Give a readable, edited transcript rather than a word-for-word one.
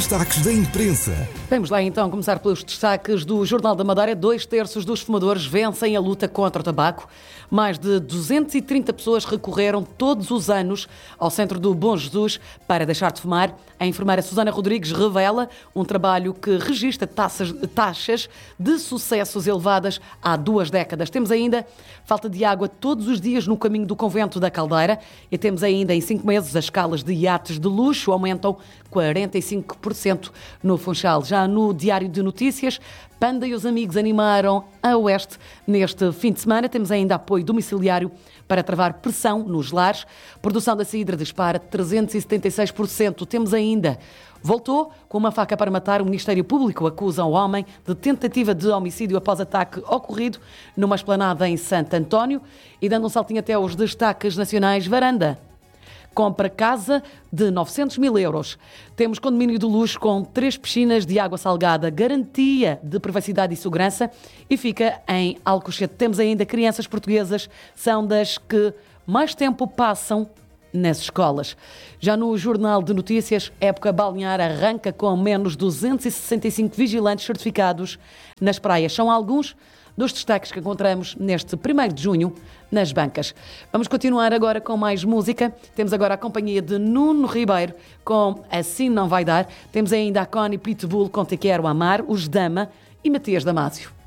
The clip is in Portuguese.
destaques da imprensa. Vamos lá então começar pelos destaques do Jornal da Madeira. 2/3 dos fumadores vencem a luta contra o tabaco. Mais de 230 pessoas recorreram todos os anos ao Centro do Bom Jesus para deixar de fumar. A enfermeira Susana Rodrigues revela um trabalho que registra taxas de sucessos elevadas há 2 décadas. Temos ainda falta de água todos os dias no caminho do Convento da Caldeira e temos ainda em 5 meses as escalas de iates de luxo aumentam 45% no Funchal. Já no Diário de Notícias, Panda e os amigos animaram a Oeste neste fim de semana. Temos ainda apoio domiciliário para travar pressão nos lares. Produção da cidra dispara 376%. Temos ainda voltou com uma faca para matar. O Ministério Público acusa um homem de tentativa de homicídio após ataque ocorrido numa esplanada em Santo António. E dando um saltinho até aos destaques nacionais, Varanda compra casa de 900 mil euros. Temos condomínio de luxo com 3 piscinas de água salgada, garantia de privacidade e segurança e fica em Alcochete. Temos ainda crianças portuguesas, são das que mais tempo passam nas escolas. Já no Jornal de Notícias, época balnear arranca com menos 265 vigilantes certificados nas praias. São alguns dos destaques que encontramos neste 1º de junho nas bancas. Vamos continuar agora com mais música. Temos agora a companhia de Nuno Ribeiro com Assim Não Vai Dar. Temos ainda a Connie Pitbull com Te Quero Amar, os Dama e Matias Damasio.